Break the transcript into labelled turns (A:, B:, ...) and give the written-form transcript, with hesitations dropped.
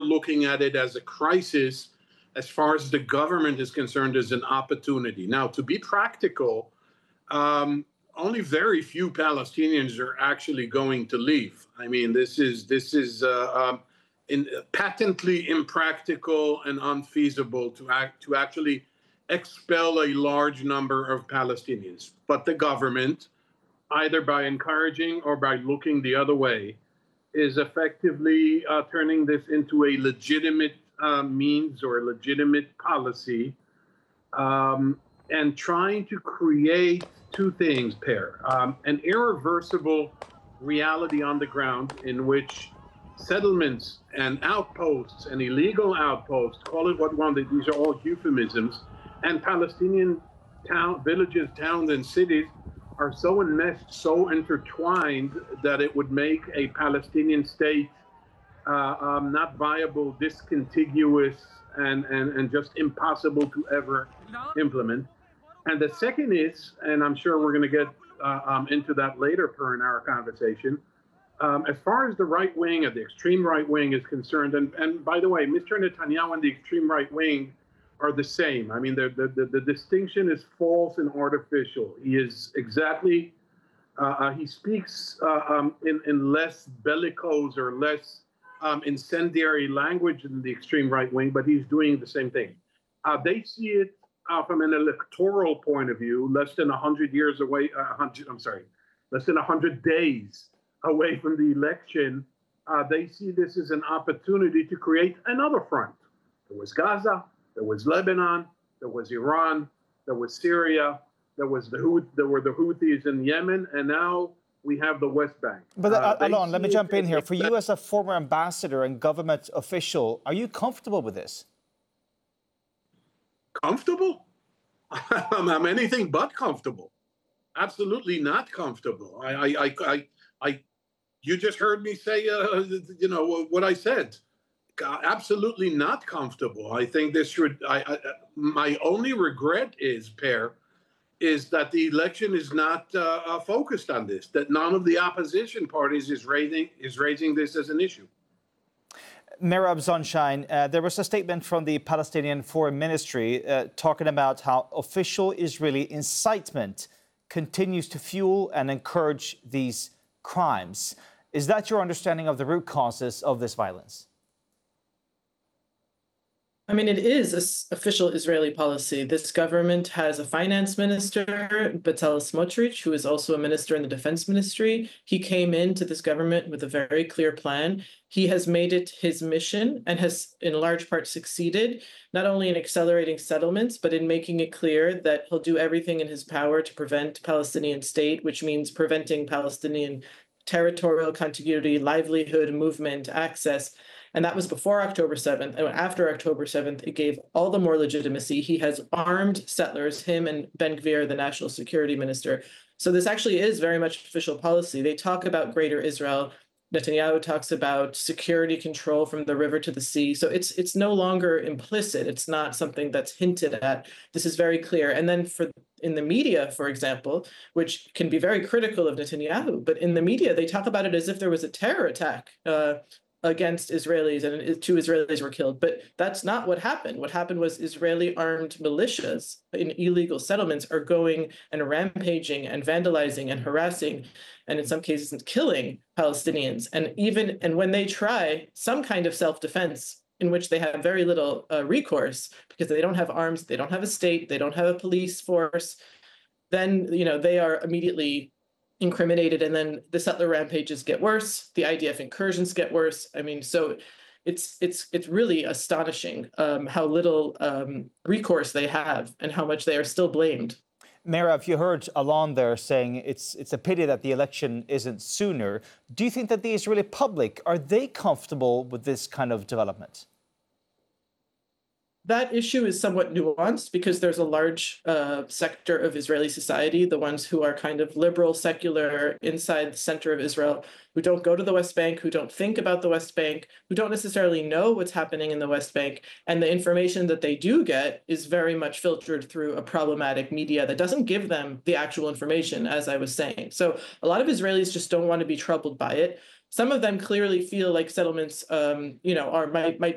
A: looking at it as a crisis. As far as the government is concerned, as an opportunity. Now, to be practical, only very few Palestinians are actually going to leave. I mean, this is patently impractical and unfeasible to actually expel a large number of Palestinians. But the government, either by encouraging or by looking the other way, is effectively turning this into a legitimate means or a legitimate policy, and trying to create two things, Per. An irreversible reality on the ground in which settlements and outposts and illegal outposts, call it what one, these are all euphemisms, and Palestinian villages, towns, and cities are so enmeshed, so intertwined that it would make a Palestinian state not viable, discontiguous, and just impossible to ever implement. And the second is, and I'm sure we're going to get into that later, Per, in our conversation, as far as the right wing or the extreme right wing is concerned, and by the way, Mr. Netanyahu and the extreme right wing are the same. I mean, the distinction is false and artificial. He is exactly, he speaks in less bellicose or less incendiary language than the extreme right wing, but he's doing the same thing. They see it from an electoral point of view, less than 100 years away, less than 100 days away from the election. They see this as an opportunity to create another front. There was Gaza, there was Lebanon, there was Iran, there was Syria, there were the Houthis in Yemen, and now we have the West Bank.
B: But Alon, let me jump in here. For you as a former ambassador and government official, are you comfortable with this?
A: Comfortable? I'm anything but comfortable. Absolutely not comfortable. You just heard me say, what I said. Absolutely not comfortable. I think this should. My only regret is, Per, is that the election is not focused on this. That none of the opposition parties is raising this as an issue.
B: Merab Zonshine, there was a statement from the Palestinian Foreign Ministry talking about how official Israeli incitement continues to fuel and encourage these crimes. Is that your understanding of the root causes of this violence?
C: I mean, it is official Israeli policy. This government has a finance minister, Bezalel Smotrich, who is also a minister in the defense ministry. He came into this government with a very clear plan. He has made it his mission and has in large part succeeded, not only in accelerating settlements, but in making it clear that he'll do everything in his power to prevent Palestinian state, which means preventing Palestinian territorial contiguity, livelihood, movement, access. And that was before October 7th. And after October 7th, it gave all the more legitimacy. He has armed settlers, him and Ben-Gvir, the national security minister. So this actually is very much official policy. They talk about Greater Israel. Netanyahu talks about security control from the river to the sea. So it's no longer implicit. It's not something that's hinted at. This is very clear. And then in the media, for example, which can be very critical of Netanyahu, but in the media, they talk about it as if there was a terror attack against Israelis and 2 Israelis were killed. But that's not what happened. What happened was Israeli armed militias in illegal settlements are going and rampaging and vandalizing and harassing and in some cases killing Palestinians. And when they try some kind of self-defense in which they have very little recourse because they don't have arms, they don't have a state, they don't have a police force, then they are immediately incriminated, and then the settler rampages get worse. The IDF incursions get worse. I mean, so it's really astonishing how little recourse they have and how much they are still blamed.
B: Merab, you heard Alon there saying it's a pity that the election isn't sooner. Do you think that the Israeli public, are they comfortable with this kind of development?
C: That issue is somewhat nuanced because there's a large sector of Israeli society, the ones who are kind of liberal, secular, inside the center of Israel, who don't go to the West Bank, who don't think about the West Bank, who don't necessarily know what's happening in the West Bank. And the information that they do get is very much filtered through a problematic media that doesn't give them the actual information, as I was saying. So a lot of Israelis just don't want to be troubled by it. Some of them clearly feel like settlements, might